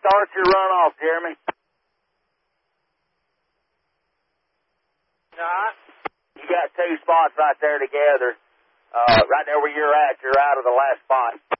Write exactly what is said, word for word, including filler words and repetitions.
start your runoff, Jeremy. Nah. You got two spots right there together. Uh, right there where you're at, you're out of the last spot.